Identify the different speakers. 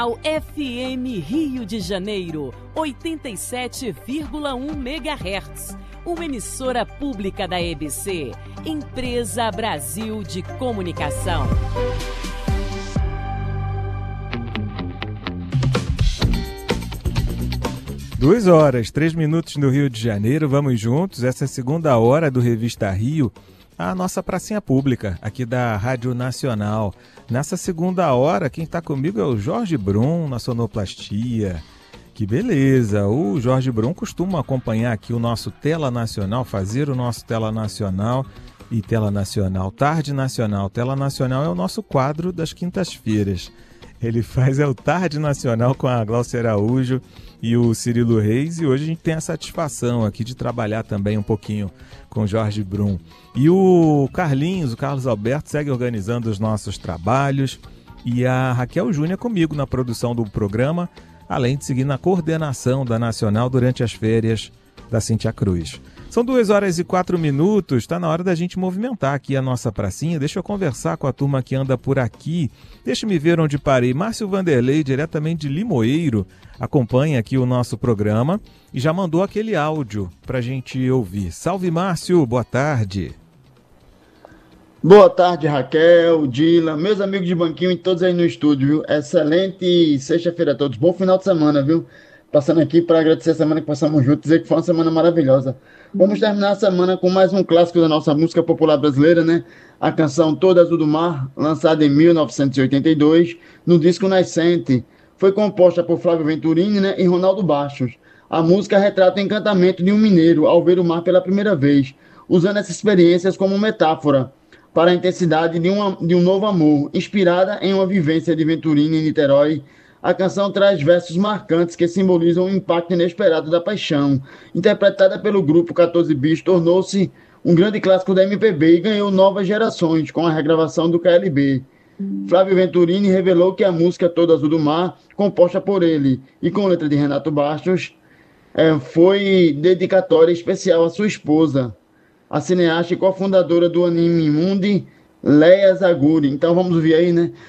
Speaker 1: Ao FM Rio de Janeiro, 87,1 MHz. Uma emissora pública da EBC, Empresa Brasil de Comunicação.
Speaker 2: Duas horas, 3 minutos no Rio de Janeiro, vamos juntos. Essa é a segunda hora do Revista Rio, a nossa pracinha pública aqui da Rádio Nacional. Nessa segunda hora, quem está comigo é o Jorge Brum, na sonoplastia. Que beleza! O Jorge Brum costuma acompanhar aqui o nosso Tela Nacional, fazer o nosso Tela Nacional e Tela Nacional, Tarde Nacional. Tela Nacional é o nosso quadro das quintas-feiras. Ele faz o Tarde Nacional com a Glaucia Araújo e o Cirilo Reis, e hoje a gente tem a satisfação aqui de trabalhar também um pouquinho com o Jorge Brum. E o Carlos Alberto, segue organizando os nossos trabalhos, e a Raquel Júnior comigo na produção do programa, além de seguir na coordenação da Nacional durante as férias da Cíntia Cruz. São 2 horas e 4 minutos, está na hora da gente movimentar aqui a nossa pracinha. Deixa eu conversar com a turma que anda por aqui. Deixa-me ver onde parei. Márcio Vanderlei, diretamente de Limoeiro, acompanha aqui o nosso programa e já mandou aquele áudio para a gente ouvir. Salve, Márcio, boa tarde.
Speaker 3: Boa tarde, Raquel, Dila, meus amigos de banquinho e todos aí no estúdio, viu? Excelente sexta-feira a todos, bom final de semana, viu? Passando aqui para agradecer a semana que passamos juntos, dizer que foi uma semana maravilhosa. Vamos terminar a semana com mais um clássico da nossa música popular brasileira, né? A canção Todo Azul do Mar, lançada em 1982, no disco Nascente. Foi composta por Flávio Venturini, né, e Ronaldo Bastos. A música retrata o encantamento de um mineiro ao ver o mar pela primeira vez, usando essas experiências como metáfora para a intensidade de um novo amor, inspirada em uma vivência de Venturini em Niterói. A canção traz versos marcantes que simbolizam o impacto inesperado da paixão. Interpretada pelo grupo 14 Bis, tornou-se um grande clássico da MPB e ganhou novas gerações com a regravação do KLB. Flávio Venturini revelou que a música Todo Azul do Mar, composta por ele e com letra de Renato Bastos, foi dedicatória especial à sua esposa, a cineasta e cofundadora do Anime Mundi, Leia Zaguri. Então vamos ver aí, né?